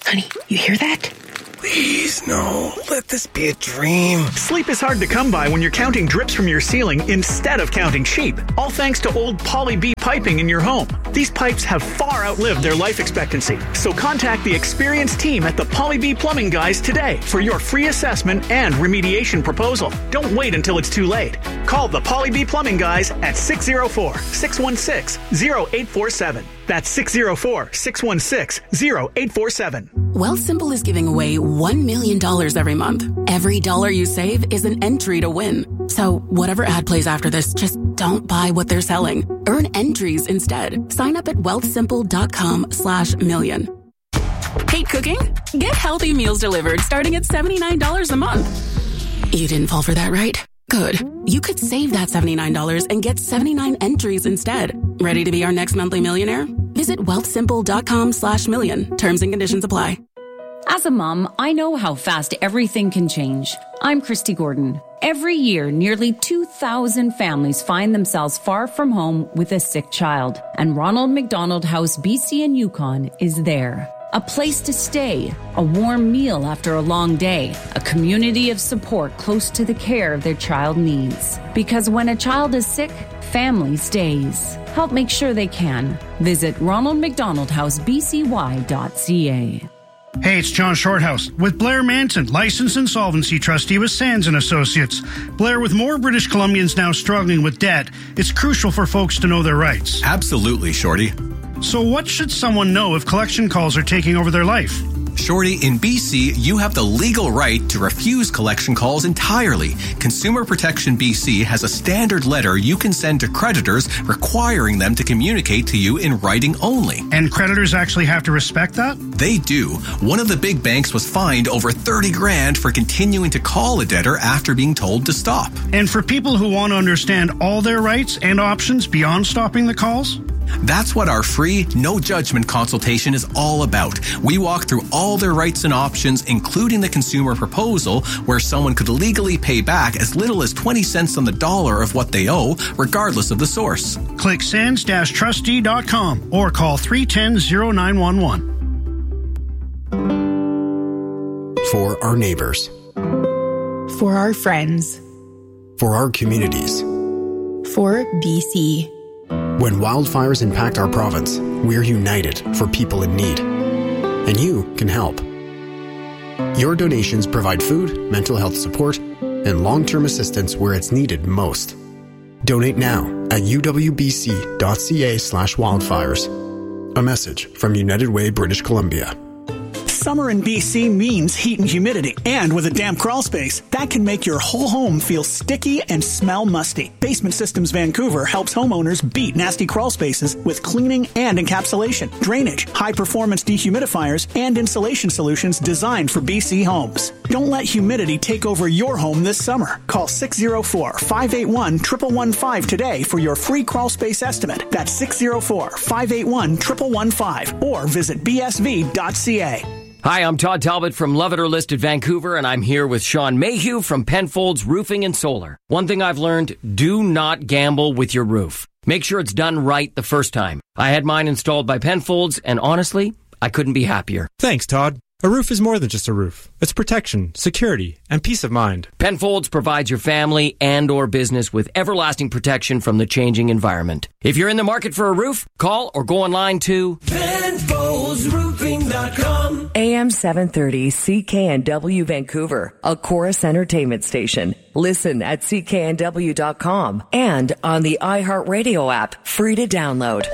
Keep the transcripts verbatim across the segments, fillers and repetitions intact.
Honey, you hear that? Please, no. Let this be a dream. Sleep is hard to come by when you're counting drips from your ceiling instead of counting sheep. All thanks to old Poly B piping in your home. These pipes have far outlived their life expectancy. So contact the experienced team at the Poly B Plumbing Guys today for your free assessment and remediation proposal. Don't wait until it's too late. Call the Poly B Plumbing Guys at six oh four, six one six, oh eight four seven. That's six oh four, six one six, oh eight four seven. Wealthsimple is giving away one million dollars every month. Every dollar you save is an entry to win. So whatever ad plays after this, just don't buy what they're selling. Earn entries instead. Sign up at wealthsimple.com slash million. Hate cooking? Get healthy meals delivered starting at seventy-nine dollars a month. You didn't fall for that, right? Good. You could save that seventy-nine dollars and get seventy-nine entries instead. Ready to be our next monthly millionaire? Visit wealthsimple.com slash million. Terms and conditions apply. As a mom, I know how fast everything can change. I'm Christy Gordon. Every year, nearly two thousand families find themselves far from home with a sick child. And Ronald McDonald House B C and Yukon is there. A place to stay, a warm meal after a long day, a community of support close to the care their child needs. Because when a child is sick, family stays. Help make sure they can. Visit ronald mcdonald house b c y dot c a. Hey, it's John Shorthouse with Blair Manson, licensed insolvency trustee with Sands and Associates. Blair, with more British Columbians now struggling with debt, it's crucial for folks to know their rights. Absolutely, Shorty. So what should someone know if collection calls are taking over their life? Shorty, in B C, you have the legal right to refuse collection calls entirely. Consumer Protection B C has a standard letter you can send to creditors requiring them to communicate to you in writing only. And creditors actually have to respect that? They do. One of the big banks was fined over thirty grand for continuing to call a debtor after being told to stop. And for people who want to understand all their rights and options beyond stopping the calls? That's what our free, no-judgment consultation is all about. We walk through all their rights and options, including the consumer proposal, where someone could legally pay back as little as twenty cents on the dollar of what they owe, regardless of the source. Click sands dash trustee dot com or call three one zero, oh nine one one. For our neighbors. For our friends. For our communities. For B C. When wildfires impact our province, we're united for people in need. And you can help. Your donations provide food, mental health support, and long-term assistance where it's needed most. Donate now at uwbc.ca slash wildfires. A message from United Way, British Columbia. Summer in B C means heat and humidity. And with a damp crawl space, that can make your whole home feel sticky and smell musty. Basement Systems Vancouver helps homeowners beat nasty crawl spaces with cleaning and encapsulation, drainage, high-performance dehumidifiers, and insulation solutions designed for B C homes. Don't let humidity take over your home this summer. Call six oh four, five eight one, one one one five today for your free crawl space estimate. That's six oh four, five eight one, one one one five or visit b s v dot c a. Hi, I'm Todd Talbot from Love It or List It Vancouver, and I'm here with Sean Mayhew from Penfolds Roofing and Solar. One thing I've learned, do not gamble with your roof. Make sure it's done right the first time. I had mine installed by Penfolds, and honestly, I couldn't be happier. Thanks, Todd. A roof is more than just a roof. It's protection, security, and peace of mind. Penfolds provides your family and or business with everlasting protection from the changing environment. If you're in the market for a roof, call or go online to Penfolds Roofing dot com. A M seven thirty C K N W Vancouver, a Chorus Entertainment station. Listen at c k n w dot com and on the iHeartRadio app, free to download.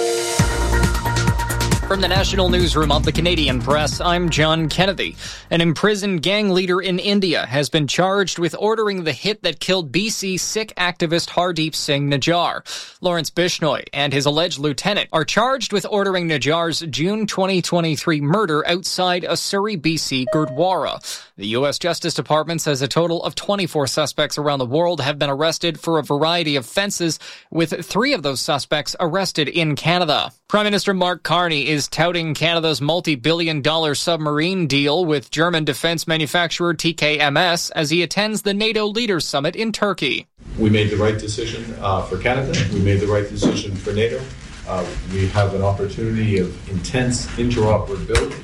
From the National Newsroom of the Canadian Press, I'm John Kennedy. An imprisoned gang leader in India has been charged with ordering the hit that killed B C Sikh activist Hardeep Singh Najjar. Lawrence Bishnoi and his alleged lieutenant are charged with ordering Najjar's June twenty twenty-three murder outside a Surrey, B C Gurdwara. The U S Justice Department says a total of twenty-four suspects around the world have been arrested for a variety of offences, with three of those suspects arrested in Canada. Prime Minister Mark Carney is touting Canada's multi-billion dollar submarine deal with German defence manufacturer T K M S as he attends the NATO Leaders Summit in Turkey. We made the right decision uh, for Canada. We made the right decision for NATO. Uh, we have an opportunity of intense interoperability.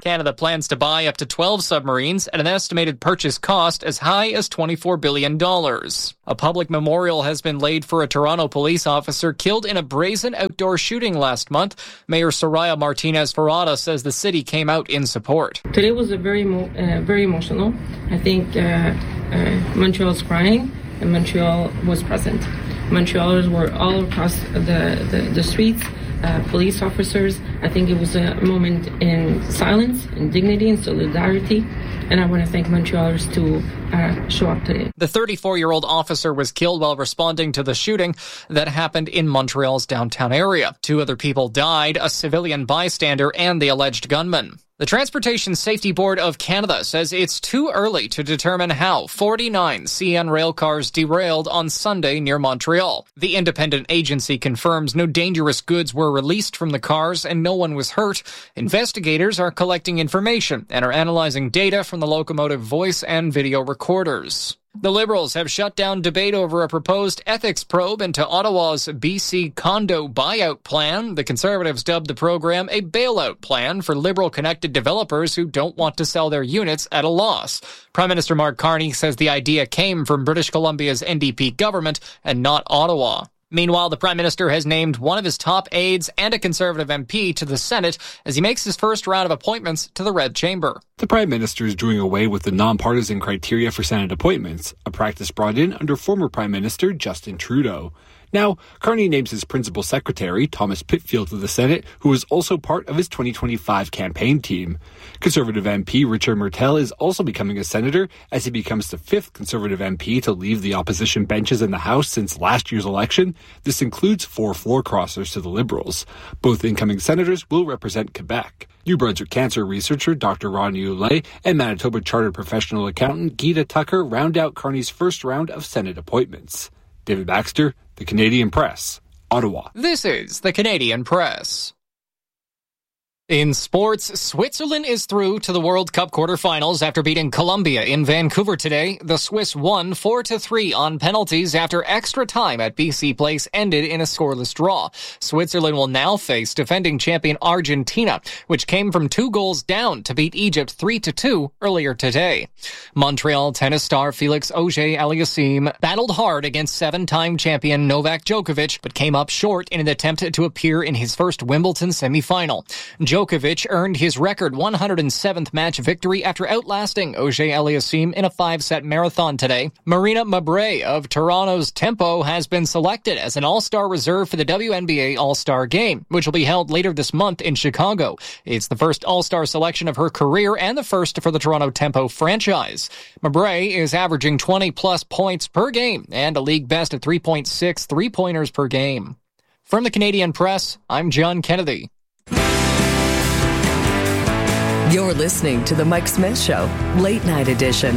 Canada plans to buy up to twelve submarines at an estimated purchase cost as high as twenty-four billion dollars. A public memorial has been laid for a Toronto police officer killed in a brazen outdoor shooting last month. Mayor Soraya Martinez-Ferrada says the city came out in support. Today was a very, uh, very emotional. I think uh, uh, Montreal's crying, and Montreal was present. Montrealers were all across the, the, the streets, uh, police officers. I think it was a moment in silence, in dignity, and solidarity. And I want to thank Montrealers to uh, show up today. The thirty-four-year-old officer was killed while responding to the shooting that happened in Montreal's downtown area. Two other people died, a civilian bystander and the alleged gunman. The Transportation Safety Board of Canada says it's too early to determine how forty-nine C N rail cars derailed on Sunday near Montreal. The independent agency confirms no dangerous goods were released from the cars and no one was hurt. Investigators are collecting information and are analyzing data from the locomotive voice and video recorders. The Liberals have shut down debate over a proposed ethics probe into Ottawa's B C condo buyout plan. The Conservatives dubbed the program a bailout plan for Liberal-connected developers who don't want to sell their units at a loss. Prime Minister Mark Carney says the idea came from British Columbia's N D P government and not Ottawa. Meanwhile, the Prime Minister has named one of his top aides and a Conservative M P to the Senate as he makes his first round of appointments to the Red Chamber. The Prime Minister is doing away with the nonpartisan criteria for Senate appointments, a practice brought in under former Prime Minister Justin Trudeau. Now, Carney names his principal secretary, Thomas Pitfield, to the Senate, who is also part of his twenty twenty-five campaign team. Conservative M P Richard Martel is also becoming a senator as he becomes the fifth Conservative M P to leave the opposition benches in the House since last year's election. This includes four floor crossers to the Liberals. Both incoming senators will represent Quebec. New Brunswick cancer researcher Doctor Ronnie Oulet and Manitoba chartered professional accountant Gita Tucker round out Carney's first round of Senate appointments. David Baxter, The Canadian Press, Ottawa. This is The Canadian Press. In sports, Switzerland is through to the World Cup quarterfinals after beating Colombia in Vancouver today. The Swiss won four to three on penalties after extra time at B C Place ended in a scoreless draw. Switzerland will now face defending champion Argentina, which came from two goals down to beat Egypt three to two earlier today. Montreal tennis star Felix Auger-Aliassime battled hard against seven-time champion Novak Djokovic, but came up short in an attempt to appear in his first Wimbledon semifinal. Djokovic earned his record one hundred seventh match victory after outlasting Auger-Aliassime in a five-set marathon today. Marina Mabrey of Toronto's Tempo has been selected as an all-star reserve for the W N B A All-Star Game, which will be held later this month in Chicago. It's the first all-star selection of her career and the first for the Toronto Tempo franchise. Mabrey is averaging twenty-plus points per game and a league best of three point six three-pointers per game. From the Canadian Press, I'm John Kennedy. You're listening to The Mike Smith Show, Late Night Edition.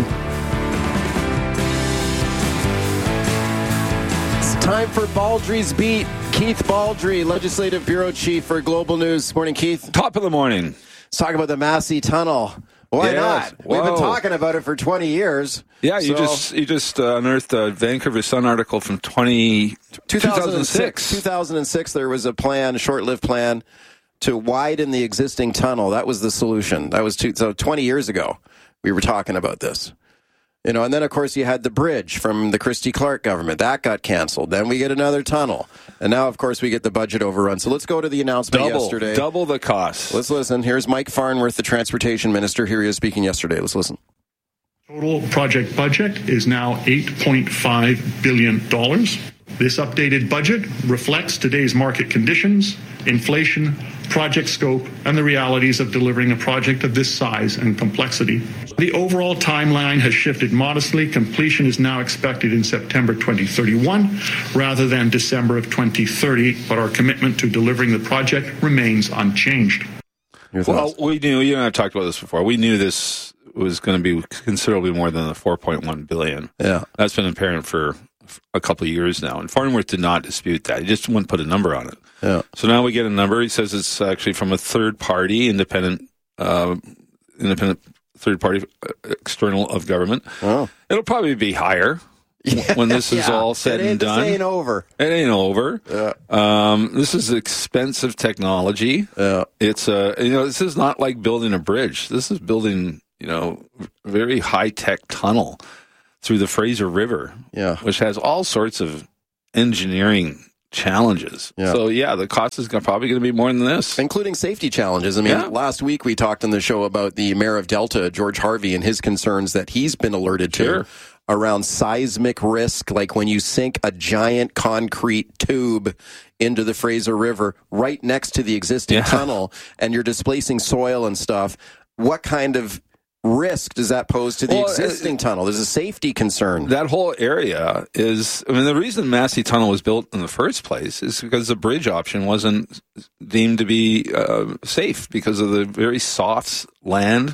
It's time for Baldry's Beat. Keith Baldry, Legislative Bureau Chief for Global News. Morning, Keith. Top of the morning. Let's talk about the Massey Tunnel. Why yes. not? Whoa. We've been talking about it for twenty years. Yeah, you so. just you just uh, unearthed a Vancouver Sun article from twenty, two thousand six. two thousand six, there was a plan, a short-lived plan, to widen the existing tunnel. That was the solution. That was two, so twenty years ago. We were talking about this. You know, and then, of course, you had the bridge from the Christy Clark government. That got canceled. Then we get another tunnel. And now, of course, we get the budget overrun. So let's go to the announcement double, yesterday. Double the cost. Let's listen. Here's Mike Farnworth, the Transportation Minister. Here he is speaking yesterday. Let's listen. Total project budget is now eight point five billion dollars. This updated budget reflects today's market conditions, inflation, project scope, and the realities of delivering a project of this size and complexity. The overall timeline has shifted modestly. Completion is now expected in September twenty thirty-one rather than December of twenty thirty, but our commitment to delivering the project remains unchanged. Well, we knew, you and I have talked about this before, we knew this was going to be considerably more than the four point one billion dollars. Yeah. That's been apparent for a couple of years now, and Farnworth did not dispute that. He just wouldn't put a number on it. Yeah. So now we get a number. He says it's actually from a third party, independent, uh, independent third party, uh, external of government. Oh. It'll probably be higher. Yeah, when this is yeah. all said it ain't, and done. This ain't over. It ain't over. Yeah. Um, this is expensive technology. Yeah. It's uh, you know, this is not like building a bridge. This is building, you know, very high tech tunnel through the Fraser River, yeah. which has all sorts of engineering challenges. Yeah. So yeah, the cost is gonna, probably going to be more than this, including safety challenges. I mean, yeah. last week we talked on the show about the mayor of Delta, George Harvey, and his concerns that he's been alerted to sure. around seismic risk, like when you sink a giant concrete tube into the Fraser River right next to the existing yeah. tunnel, and you're displacing soil and stuff. What kind of risk does that pose to the well, existing uh, tunnel? There's a safety concern. That whole area is, I mean, the reason Massey Tunnel was built in the first place is because the bridge option wasn't deemed to be uh, safe because of the very soft land,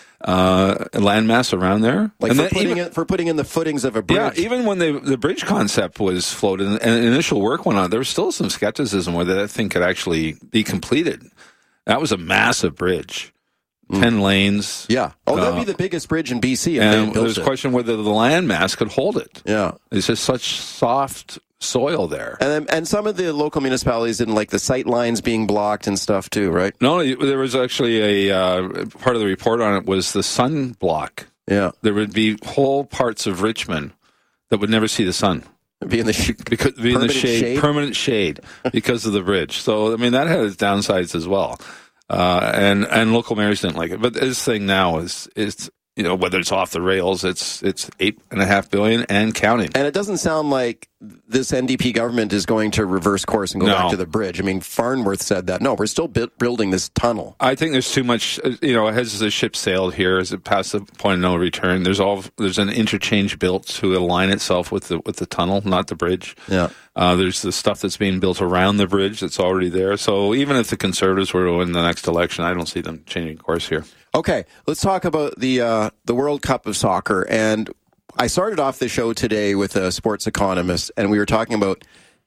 uh, landmass around there. Like and for then putting, even, in, for putting in the footings of a bridge. Yeah, even when they, the bridge concept was floated and, and initial work went on, there was still some skepticism whether that thing could actually be completed. That was a massive bridge. Ten lanes. Yeah. Oh, that'd uh, be the biggest bridge in B C if and they built there's it. a question whether the landmass could hold it. Yeah. It's just such soft soil there. And then, and some of the local municipalities didn't like the sight lines being blocked and stuff too, right? No, there was actually a uh, part of the report on it was the sun block. Yeah. There would be whole parts of Richmond that would never see the sun. Be in the sh- because be in the shade, shade, permanent shade because of the bridge. So I mean that had its downsides as well. Uh, and, and local mayors didn't like it. But this thing now is, is, you know, whether it's off the rails, it's, it's eight and a half billion and counting. And it doesn't sound like this N D P government is going to reverse course and go no. back to the bridge. I mean, Farnworth said that. No, we're still bu- building this tunnel. I think there's too much, you know, as the ship sailed here, as it passed the point of no return, there's all, there's an interchange built to align itself with the, with the tunnel, not the bridge. Yeah. Uh, there's the stuff that's being built around the bridge that's already there. So even if the Conservatives were to win the next election, I don't see them changing course here. Okay, let's talk about the uh, the World Cup of Soccer. And I started off the show today with a sports economist, and we were talking about,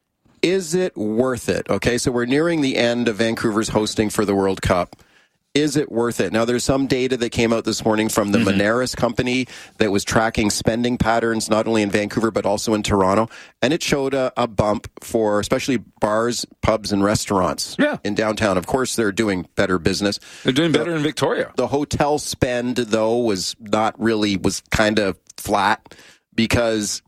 is it worth it? Okay, so we're nearing the end of Vancouver's hosting for the World Cup. Is it worth it? Now, there's some data that came out this morning from the mm-hmm. Moneris company that was tracking spending patterns, not only in Vancouver, but also in Toronto. And it showed a, a bump for especially bars, pubs, and restaurants yeah. in downtown. Of course, they're doing better business. They're doing the, better in Victoria. The hotel spend, though, was not really, was kind of flat because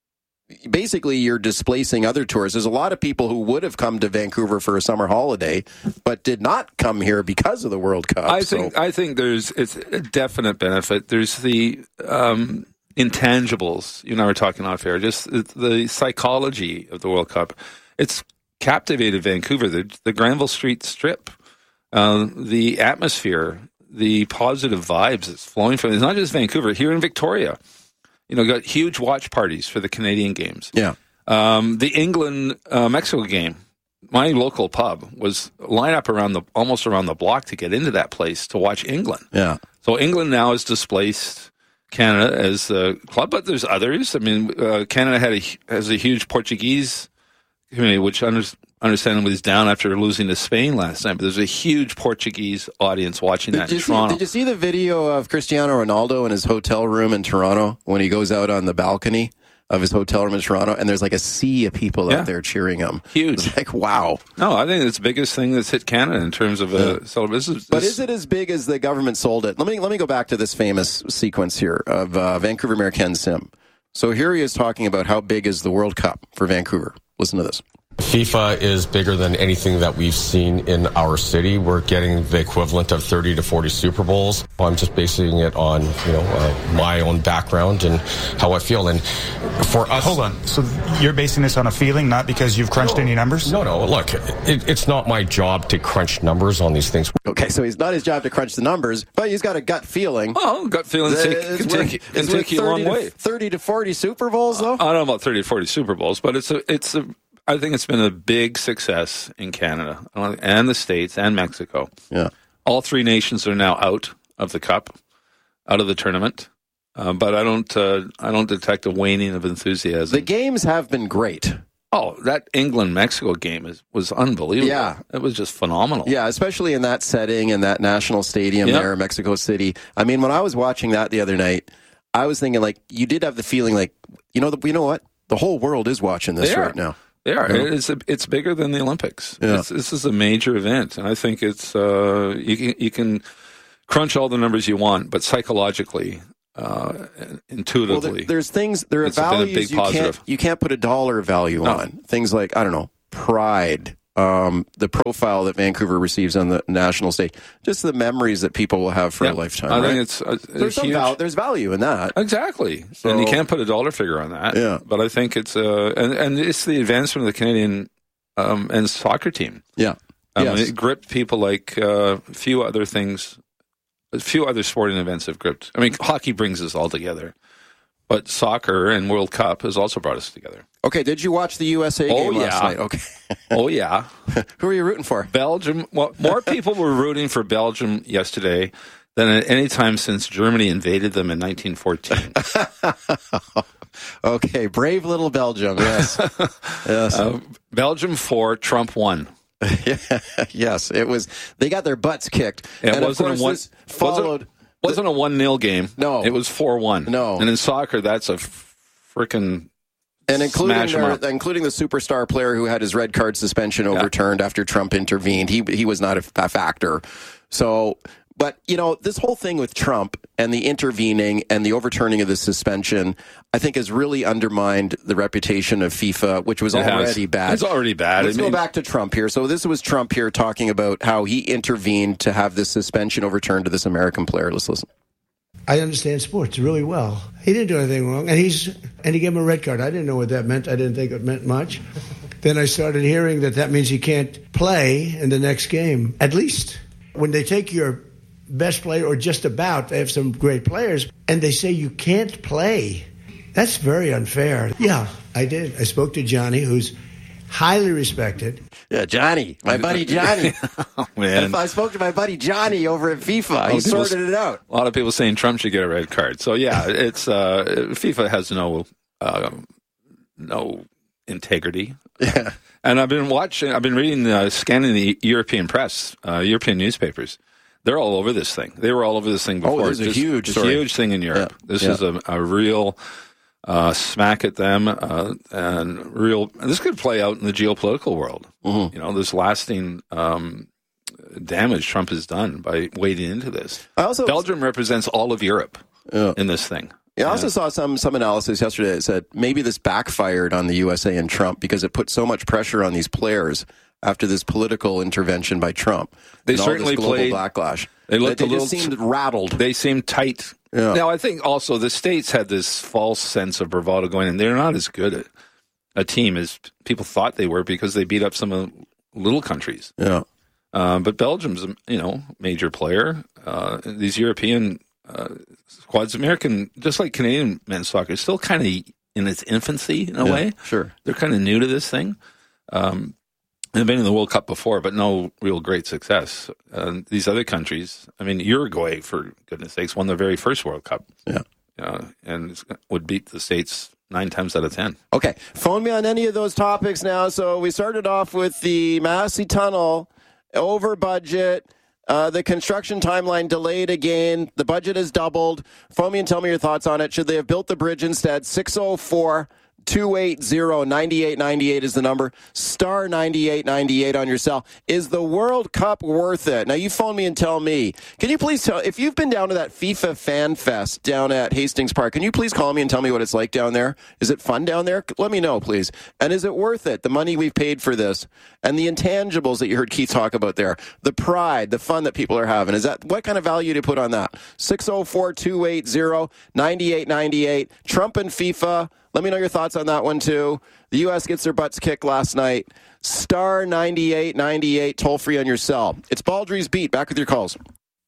basically you're displacing other tourists. There's a lot of people who would have come to Vancouver for a summer holiday, but did not come here because of the World Cup. I so. think I think there's it's a definite benefit. There's the um, intangibles. You and I were talking off air. Just the psychology of the World Cup. It's captivated Vancouver. The, the Granville Street Strip, uh, the atmosphere, the positive vibes that's flowing from it. It's not just Vancouver. Here in Victoria. You know, got huge watch parties for the Canadian games. Yeah. Um, the England uh, Mexico game, my local pub was line up around the almost around the block to get into that place to watch England. Yeah. So England now has displaced Canada as the club, but there's others. I mean, uh, Canada had a has a huge Portuguese community, which under, understandably is down after losing to Spain last night. But there's a huge Portuguese audience watching that did in you Toronto. See, did you see the video of Cristiano Ronaldo in his hotel room in Toronto when he goes out on the balcony of his hotel room in Toronto, and there's like a sea of people Yeah. out there cheering him? Huge. It's like, wow. No, I think it's the biggest thing that's hit Canada in terms of a yeah. celebration. But is it as big as the government sold it? Let me let me go back to this famous sequence here of uh, Vancouver Mayor Ken Sim. So here he is talking about how big is the World Cup for Vancouver. Listen to this. FIFA is bigger than anything that we've seen in our city. We're getting the equivalent of thirty to forty Super Bowls. I'm just basing it on, you know, uh, my own background and how I feel. And for us... Hold on. So you're basing this on a feeling, not because you've crunched no, any numbers? No, no. Look, it, it's not my job to crunch numbers on these things. Okay, so it's not his job to crunch the numbers, but he's got a gut feeling. Oh, gut feeling that take, it's can worth- take, can it's take worth you a long thirty to- way. thirty to forty Super Bowls, though? I don't know about thirty to forty Super Bowls, but it's a, it's a, I think it's been a big success in Canada and the States and Mexico. Yeah. All three nations are now out of the Cup, out of the tournament. Uh, but I don't, uh, I don't detect a waning of enthusiasm. The games have been great. Oh, that England-Mexico game is, was unbelievable. Yeah. It was just phenomenal. Yeah, especially in that setting, in that national stadium Yep. there in Mexico City. I mean, when I was watching that the other night, I was thinking, like, you did have the feeling, like, you know, the, you know what? The whole world is watching this They are. right now. They are. You know? It's a, it's bigger than the Olympics. Yeah. It's, this is a major event, and I think it's uh, you can you can crunch all the numbers you want, but psychologically, uh, intuitively, Well, there, there's things, there are it's been a values big you positive. can't, you can't put a dollar value No. on. Things like, I don't know, pride, um, the profile that Vancouver receives on the national stage, just the memories that people will have for Yeah. a lifetime. I right? think it's, uh, it's there's, some huge. val- there's value in that. Exactly. So- and you can't put a dollar figure on that. Yeah. But I think it's uh, and, and it's the advancement of the Canadian um, and soccer team. Yeah. Um, Yes. It gripped people like uh, a few other things, a few other sporting events have gripped. I mean, hockey brings us all together. But soccer and World Cup has also brought us together. Okay, did you watch the U S A Oh, game last yeah. night? Okay. Oh, yeah. Who are you rooting for? Belgium. Well, more people were rooting for Belgium yesterday than at any time since Germany invaded them in nineteen fourteen. Okay, brave little Belgium, yes. yes. Uh, Belgium four, Trump one. Yes, it was. They got their butts kicked. It and wasn't of a one. course, this followed. Wasn't, wasn't a one nil game. No. It was four one. No. And in soccer, that's a freaking And including smash 'em their, up. including the superstar player who had his red card suspension overturned after Trump intervened. He he was not a, a factor. So, but you know, this whole thing with Trump and the intervening and the overturning of the suspension, I think, has really undermined the reputation of FIFA, which was It has. already bad. It's already bad. Let's I mean- go back to Trump here. So this was Trump here talking about how he intervened to have this suspension overturned to this American player. Let's listen. I understand sports really well. He didn't do anything wrong, and he's and he gave him a red card. I didn't know what that meant. I didn't think it meant much. Then I started hearing that that means he can't play in the next game. At least when they take your best player, or just about, they have some great players, and they say you can't play. That's very unfair. Yeah, I did. I spoke to Johnny, who's highly respected. Yeah, Johnny, my buddy Johnny. Oh, man. I spoke to my buddy Johnny over at FIFA. He Oh, people- sorted it out. A lot of people saying Trump should get a red card. So yeah, it's uh, FIFA has no uh, no integrity. Yeah. And I've been watching. I've been reading, uh, scanning the European press, uh, European newspapers. They're all over this thing. They were all over this thing before. Oh, this is a Just- huge it's a story. huge thing in Europe. Yeah. This Yeah. is a, a real uh, smack at them, uh, and real. And this could play out in the geopolitical world. Mm-hmm. You know, this lasting um, damage Trump has done by wading into this. I also Belgium represents all of Europe in this thing. Yeah, I also saw some some analysis yesterday that said maybe this backfired on the U S A and Trump because it put so much pressure on these players after this political intervention by Trump. They and all this certainly global played backlash. They looked They a little just seemed rattled. They seemed tight. Yeah. Now, I think also the states had this false sense of bravado going in. They're not as good at a team as people thought they were because they beat up some of the little countries. Yeah. Uh, but Belgium's a you know major player. Uh, these European uh, squads, American, just like Canadian men's soccer, is still kind of in its infancy in a Yeah, way. sure. They're kind of new to this thing. Um, they've been in the World Cup before, but no real great success. Uh, these other countries, I mean, Uruguay, for goodness sakes, won their very first World Cup. Yeah. Uh, and would beat the States nine times out of ten. Okay, phone me on any of those topics now. So we started off with the Massey Tunnel, over budget, uh, the construction timeline delayed again, the budget is doubled. Phone me and tell me your thoughts on it. Should they have built the bridge instead? six oh four, two eight zero, nine eight nine eight is the number. Star ninety-eight ninety-eight on your cell. Is the World Cup worth it? Now, you phone me and tell me. Can you please tell, if you've been down to that FIFA Fan Fest down at Hastings Park, can you please call me and tell me what it's like down there? Is it fun down there? Let me know, please. And is it worth it? The money we've paid for this and the intangibles that you heard Keith talk about there, the pride, the fun that people are having. Is that, what kind of value to put on that? six oh four, two eight zero, nine eight nine eight. Trump and FIFA. Let me know your thoughts on that one, too. The U S gets their butts kicked last night. Star ninety-eight ninety-eight, toll free on your cell. It's Baldry's Beat. Back with your calls.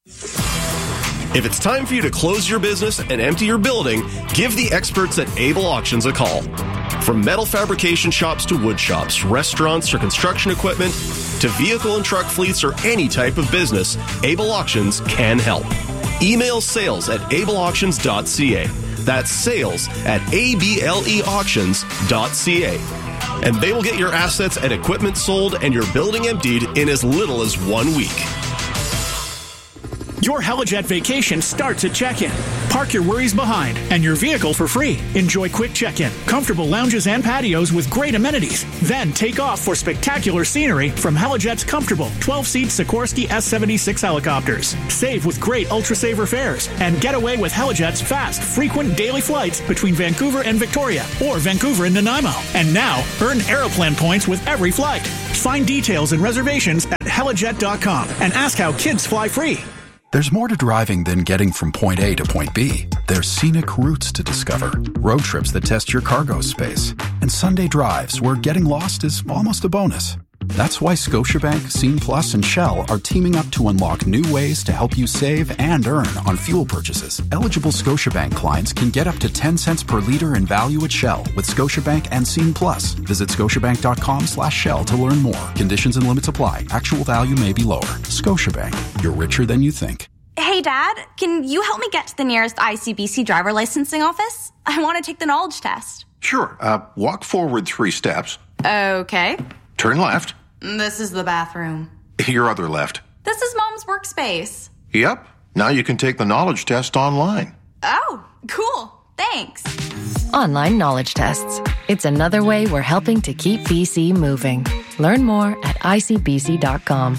If it's time for you to close your business and empty your building, give the experts at Able Auctions a call. From metal fabrication shops to wood shops, restaurants or construction equipment, to vehicle and truck fleets or any type of business, Able Auctions can help. Email sales at able auctions dot c a. That's sales at A B L E auctions dot c a. And they will get your assets and equipment sold and your building emptied in as little as one week. Your Helijet vacation starts at check-in. Park your worries behind and your vehicle for free. Enjoy quick check-in, comfortable lounges and patios with great amenities. Then take off for spectacular scenery from Helijet's comfortable twelve-seat Sikorsky S seventy-six helicopters. Save with great Ultra-Saver fares and get away with Helijet's fast, frequent daily flights between Vancouver and Victoria or Vancouver and Nanaimo. And now, earn Aeroplan points with every flight. Find details and reservations at helijet dot com and ask how kids fly free. There's more to driving than getting from point A to point B. There's scenic routes to discover, road trips that test your cargo space, and Sunday drives where getting lost is almost a bonus. That's why Scotiabank, Scene Plus, and Shell are teaming up to unlock new ways to help you save and earn on fuel purchases. Eligible Scotiabank clients can get up to ten cents per liter in value at Shell with Scotiabank and Scene Plus. Visit scotiabank.com slash Shell to learn more. Conditions and limits apply. Actual value may be lower. Scotiabank. You're richer than you think. Hey, Dad, can you help me get to the nearest I C B C driver licensing office? I want to take the knowledge test. Sure. Uh, walk forward three steps. Okay. Turn left. This is the bathroom. Your other left. This is Mom's workspace. Yep. Now you can take the knowledge test online. Oh, cool. Thanks. Online knowledge tests. It's another way we're helping to keep B C moving. Learn more at I C B C dot com.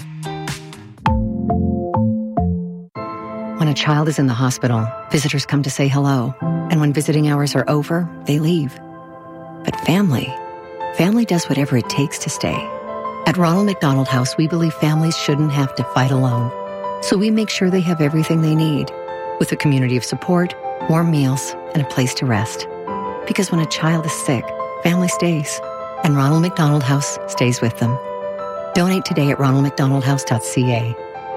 When a child is in the hospital, visitors come to say hello. And when visiting hours are over, they leave. But family, family does whatever it takes to stay. At Ronald McDonald House, we believe families shouldn't have to fight alone. So we make sure they have everything they need, with a community of support, warm meals, and a place to rest. Because when a child is sick, family stays. And Ronald McDonald House stays with them. Donate today at ronald mcdonald house dot c a.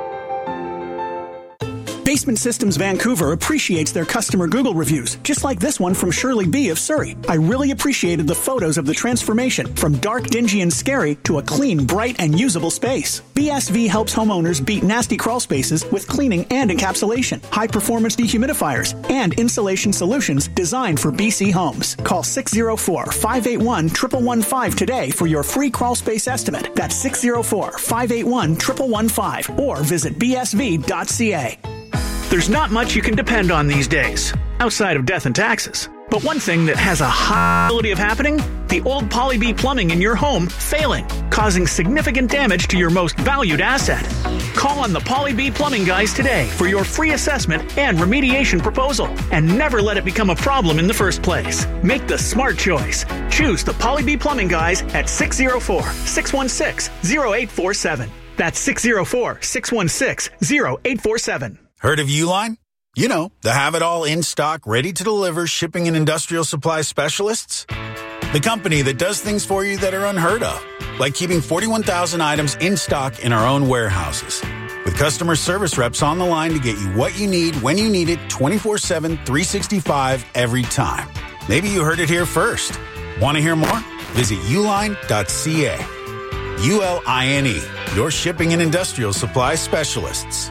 Basement Systems Vancouver appreciates their customer Google reviews, just like this one from Shirley B. of Surrey. I really appreciated the photos of the transformation from dark, dingy, and scary to a clean, bright, and usable space. B S V helps homeowners beat nasty crawl spaces with cleaning and encapsulation, high-performance dehumidifiers, and insulation solutions designed for B C homes. Call six oh four, five eight one, one one one five today for your free crawl space estimate. That's six oh four, five eight one, one one one five or visit b s v dot c a. There's not much you can depend on these days, outside of death and taxes. But one thing that has a high probability of happening, the old Poly B plumbing in your home failing, causing significant damage to your most valued asset. Call on the Poly B plumbing guys today for your free assessment and remediation proposal, and never let it become a problem in the first place. Make the smart choice. Choose the Poly B plumbing guys at six oh four, six one six, oh eight four seven. That's six oh four, six one six, oh eight four seven. Heard of Uline? You know, the have-it-all in-stock, ready-to-deliver shipping and industrial supply specialists. The company that does things for you that are unheard of, like keeping forty-one thousand items in stock in our own warehouses. With customer service reps on the line to get you what you need when you need it twenty-four seven, three sixty-five every time. Maybe you heard it here first. Want to hear more? Visit uline dot c a. U L I N E, your shipping and industrial supply specialists.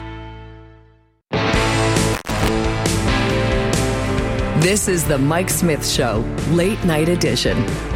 This is the Mike Smith Show, late night edition.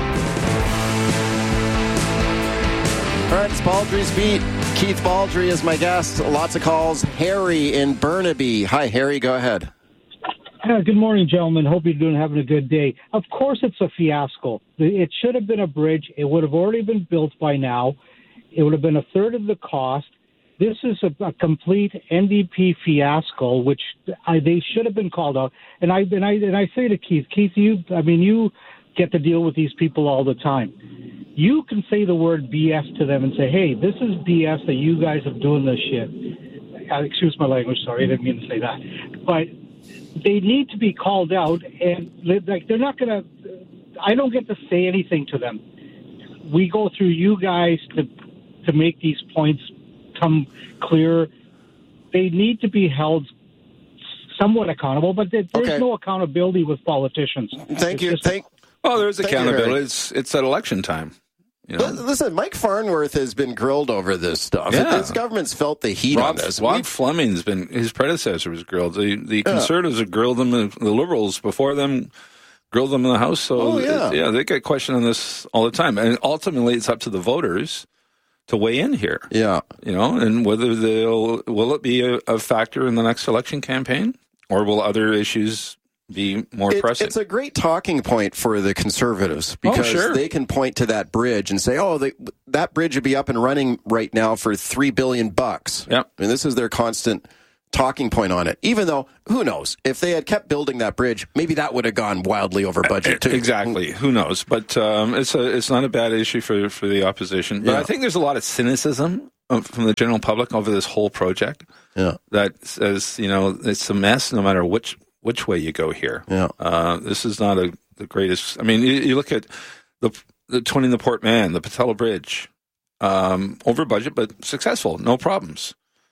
All right, it's Baldry's Beat. Keith Baldry is my guest. Lots of calls. Harry in Burnaby. Hi, Harry. Go ahead. Uh, good morning, gentlemen. Hope you're doing having a good day. Of course, it's a fiasco. It should have been a bridge. It would have already been built by now. It would have been a third of the cost. This is a, a complete N D P fiasco, which I, they should have been called out. And I and I and I say to Keith, Keith, you, I mean, you get to deal with these people all the time. You can say the word B S to them and say, "Hey, this is B S that you guys are doing this shit." Uh, excuse my language. Sorry, I didn't mean to say that. But they need to be called out, and like they're not going to. I don't get to say anything to them. We go through you guys to to make these points come clear. They need to be held somewhat accountable, but there, there's okay. no accountability with politicians. Thank it's you. Just, Thank. Well, there's Thank accountability. You, it's it's at election time. You know? Listen, Mike Farnworth has been grilled over this stuff. Yeah. This government's felt the heat Rob, on this. Rob We've, Fleming's been, his predecessor was grilled. The the yeah. Conservatives have grilled them. The Liberals before them grilled them in the House. So oh, yeah. yeah, they get questioned on this all the time. And ultimately, it's up to the voters to weigh in here. Yeah. You know, and whether they'll, will it be a, a factor in the next election campaign, or will other issues be more it, pressing? It's a great talking point for the Conservatives because oh, sure. they can point to that bridge and say, oh, they, that bridge would be up and running right now for three billion bucks. Yeah. I mean, this is their constant talking point on it, even though, who knows, if they had kept building that bridge, maybe that would have gone wildly over budget too. Exactly. Who knows? But um, it's a it's not a bad issue for, for the opposition. But Yeah. I think there's a lot of cynicism from the general public over this whole project. Yeah. That says, you know, it's a mess no matter which which way you go here. Yeah. Uh, this is not a, the greatest. I mean, you, you look at the the twinning the Port Mann, the Patella Bridge, um, over budget but successful, no problems.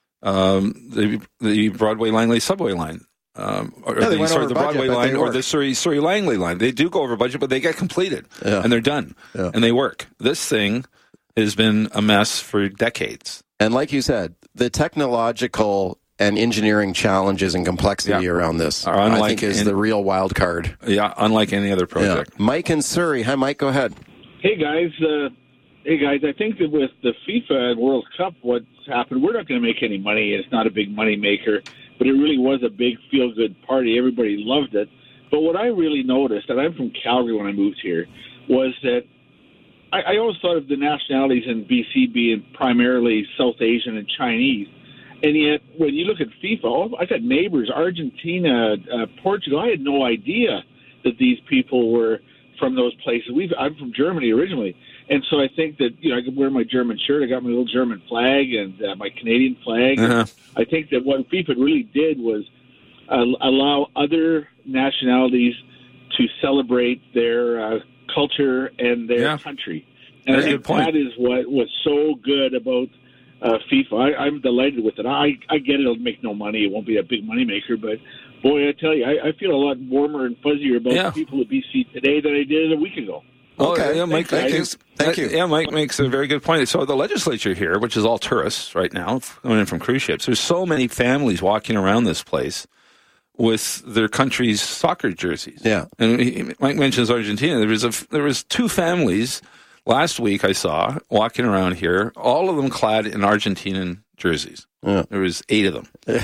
Um, the the Broadway Langley subway line, um, or Yeah, they the, went sorry, over the budget, Broadway but line, they or work. the Surrey Surrey Langley line. They do go over budget, but they get completed Yeah. and they're done Yeah. and they work. This thing has been a mess for decades. And like you said, the technological and engineering challenges and complexity Yeah. around this, Are I unlike think, is in- the real wild card. Yeah, unlike any other project. Yeah. Mike in Surrey. Hi, Mike. Go ahead. Hey guys, uh, hey guys. I think that with the FIFA and World Cup, what's happened, we're not going to make any money. It's not a big money maker, but it really was a big feel-good party. Everybody loved it. But what I really noticed, and I'm from Calgary when I moved here, was that I, I always thought of the nationalities in B C being primarily South Asian and Chinese. And yet, when you look at FIFA, oh, I got neighbors, Argentina, uh, Portugal. I had no idea that these people were from those places. We've, I'm from Germany originally. And so I think that, you know, I could wear my German shirt. I got my little German flag and uh, my Canadian flag. Uh-huh. I think that what FIFA really did was uh, allow other nationalities to celebrate their uh, culture and their Yeah. country. And That's I a think good point. that is what was so good about uh, FIFA. I, I'm delighted with it. I, I get it. It'll make no money. It won't be a big money maker. But, boy, I tell you, I, I feel a lot warmer and fuzzier about Yeah. the people at B C today than I did a week ago. Okay, yeah, Mike, Thank you. makes, Thank you. Yeah, Mike makes a very good point. So the legislature here, which is all tourists right now, coming in from cruise ships, there's so many families walking around this place with their country's soccer jerseys. Yeah, and he, Mike mentions Argentina. There was a there was two families last week I saw walking around here, all of them clad in Argentinian jerseys. Yeah. There was eight of them. uh,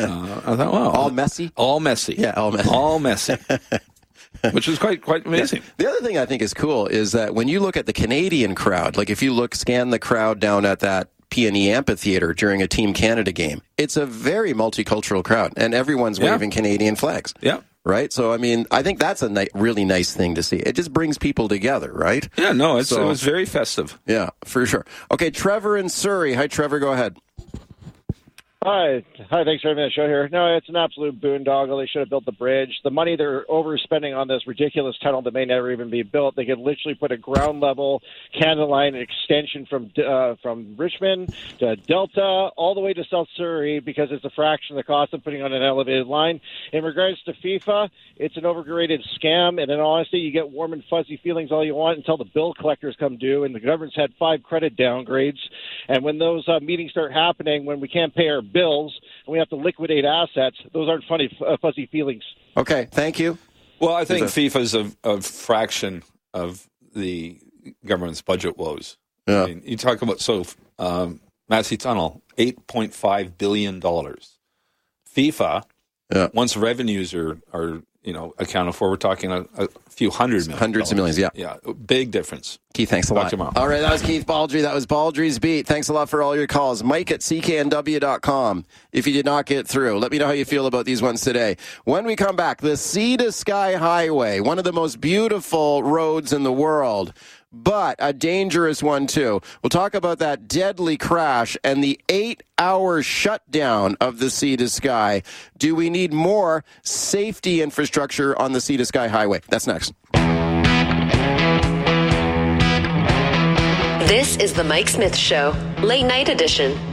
I thought, wow, all messy, all messy, yeah, all messy, all messy. Which is quite quite amazing. The other thing I think is cool is that when you look at the Canadian crowd, like if you look, scan the crowd down at that P and E Amphitheater during a Team Canada game, it's a very multicultural crowd, and everyone's Yeah. waving Canadian flags. Yeah. Right? So, I mean, I think that's a ni- really nice thing to see. It just brings people together, right? Yeah, no, it's, So- it was very festive. Yeah, for sure. Okay, Trevor in Surrey. Hi, Trevor, go ahead. Hi, hi. Thanks for having the show here. No, it's an absolute boondoggle. They should have built the bridge. The money they're overspending on this ridiculous tunnel that may never even be built. They could literally put a ground level Canada Line extension from uh, from Richmond to Delta all the way to South Surrey because it's a fraction of the cost of putting on an elevated line. In regards to FIFA, it's an overrated scam. And in honesty, you get warm and fuzzy feelings all you want until the bill collectors come due. And the government's had five credit downgrades. And when those uh, meetings start happening, when we can't pay our bills and we have to liquidate assets, those aren't funny, uh, fuzzy feelings. Okay, thank you. Well, I think Is that- FIFA is a, a fraction of the government's budget woes. Yeah. I mean, you talk about, so um, Massey Tunnel, eight point five billion dollars. FIFA, yeah. once revenues are, are you know accounted for, we're talking a, a few hundred million. Hundreds of millions, yeah. Yeah, big difference. Keith, thanks a Talk lot. tomorrow. All right, that was Keith Baldry. That was Baldry's Beat. Thanks a lot for all your calls. Mike at C K N W dot com. If you did not get through, let me know how you feel about these ones today. When we come back, the Sea to Sky Highway, one of the most beautiful roads in the world, but a dangerous one too. We'll talk about that deadly crash and the eight-hour shutdown of the Sea to Sky. Do we need more safety infrastructure on the Sea to Sky Highway? That's next. This is the Mike Smith Show, late night edition.